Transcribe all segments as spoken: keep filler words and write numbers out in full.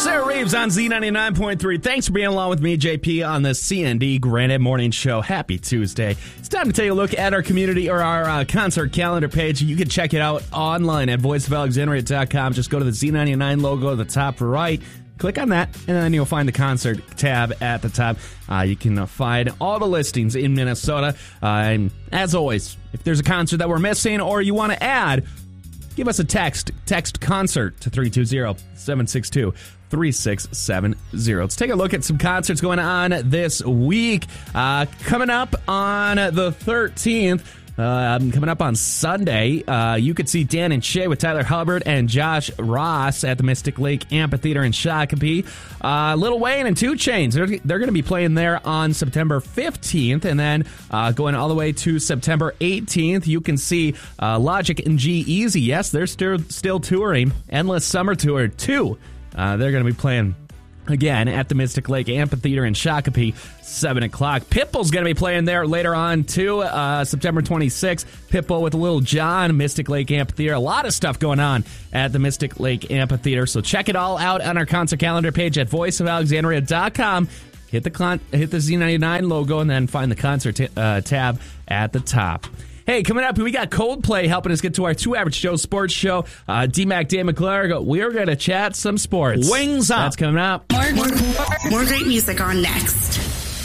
Sarah Reeves on Z ninety-nine point three. Thanks for being along with me, J P, on the C N D Granite Morning Show. Happy Tuesday. It's time to take a look at our community or our uh, concert calendar page. You can check it out online at voice of alexandria dot com. Just go to the Z ninety-nine logo at the top right. Click on that, and then you'll find the concert tab at the top. Uh, you can uh, find all the listings in Minnesota. Uh, and as always, if there's a concert that we're missing or you want to add, give us a text. Text concert to three two zero, seven six two, three six seven zero. Let's take a look at some concerts going on this week. Uh, coming up on the thirteenth, uh, coming up on Sunday, uh, you could see Dan and Shay with Tyler Hubbard and Josh Ross at the Mystic Lake Amphitheater in Shakopee. Uh, Lil Wayne and two Chainz, they're, they're going to be playing there on September fifteenth, and then uh, going all the way to September eighteenth, you can see uh, Logic and G-Eazy. Yes, they're still, still touring. Endless Summer Tour two. Uh, they're going to be playing again at the Mystic Lake Amphitheater in Shakopee, seven o'clock. Pitbull's going to be playing there later on, too, uh, September twenty-sixth. Pitbull with Lil Jon, Mystic Lake Amphitheater. A lot of stuff going on at the Mystic Lake Amphitheater, so check it all out on our concert calendar page at voice of alexandria dot com. Hit the, con- hit the Z ninety-nine logo and then find the concert t- uh, tab at the top. Hey, coming up, we got Coldplay helping us get to our Two Average Joe sports show. Uh, D-Mac, Dan McClure, we're going to chat some sports. Wings up. That's coming up. More, more, more great music on next.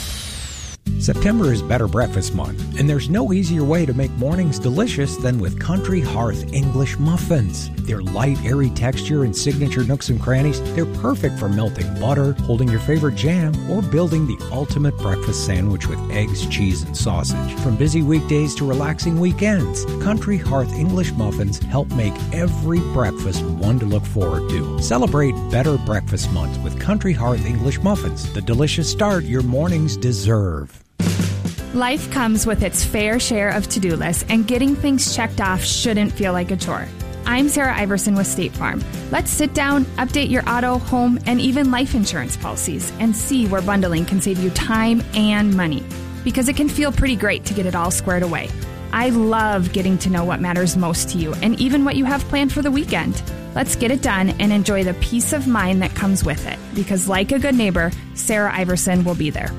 September is Better Breakfast Month, and there's no easier way to make mornings delicious than with Country Hearth English Muffins. Their light, airy texture and signature nooks and crannies, they're perfect for melting butter, holding your favorite jam, or building the ultimate breakfast sandwich with eggs, cheese, and sausage. From busy weekdays to relaxing weekends, Country Hearth English Muffins help make every breakfast one to look forward to. Celebrate Better Breakfast Month with Country Hearth English Muffins, the delicious start your mornings deserve. Life comes with its fair share of to-do lists, and getting things checked off shouldn't feel like a chore. I'm Sarah Iverson with State Farm. Let's sit down, update your auto, home, and even life insurance policies, and see where bundling can save you time and money. Because it can feel pretty great to get it all squared away. I love getting to know what matters most to you, and even what you have planned for the weekend. Let's get it done and enjoy the peace of mind that comes with it. Because like a good neighbor, Sarah Iverson will be there.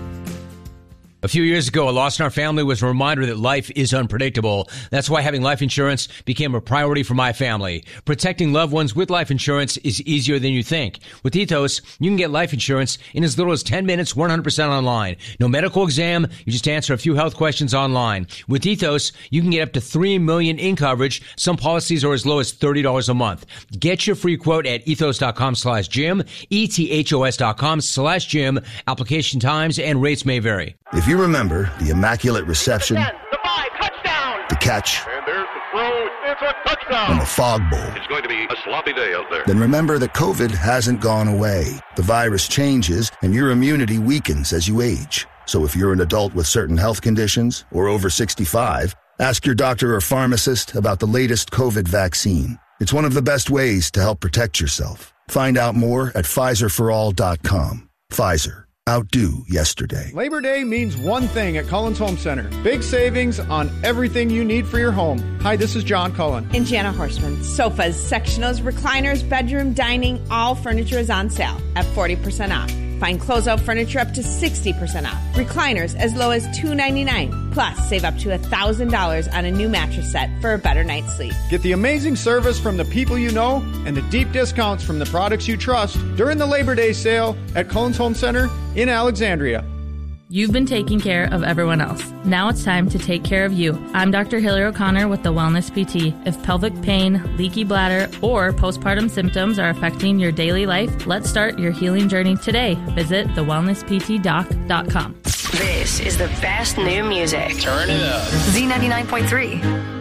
A few years ago, a loss in our family was a reminder that life is unpredictable. That's why having life insurance became a priority for my family. Protecting loved ones with life insurance is easier than you think. With Ethos, you can get life insurance in as little as ten minutes, one hundred percent online. No medical exam, you just answer a few health questions online. With Ethos, you can get up to three million dollars in coverage. Some policies are as low as thirty dollars a month. Get your free quote at ethos.com slash Jim, E-T-H-O-S dot com slash Jim. Application times and rates may vary. If you remember the Immaculate Reception, ten, the five, touchdown, the catch, and there's the throw, it's a touchdown, and the Fog Bowl, it's going to be a sloppy day out there. Then remember that COVID hasn't gone away. The virus changes, and your immunity weakens as you age. So if you're an adult with certain health conditions or over sixty-five, ask your doctor or pharmacist about the latest COVID vaccine. It's one of the best ways to help protect yourself. Find out more at Pfizer for all dot com. Pfizer. Outdo yesterday. Labor Day means one thing at Cullen's Home Center. Big savings on everything you need for your home. Hi, this is John Cullen. And Jana Horstman. Sofas, sectionals, recliners, bedroom, dining, all furniture is on sale at forty percent off. Find closeout furniture up to sixty percent off. Recliners as low as two hundred ninety-nine dollars. Plus, save up to one thousand dollars on a new mattress set for a better night's sleep. Get the amazing service from the people you know and the deep discounts from the products you trust during the Labor Day sale at Cullen's Home Center in Alexandria. You've been taking care of everyone else. Now it's time to take care of you. I'm Doctor Hillary O'Connor with the Wellness P T. If pelvic pain, leaky bladder, or postpartum symptoms are affecting your daily life, let's start your healing journey today. Visit the wellness p t doc dot com. This is the best new music. Turn it up. Z ninety-nine point three.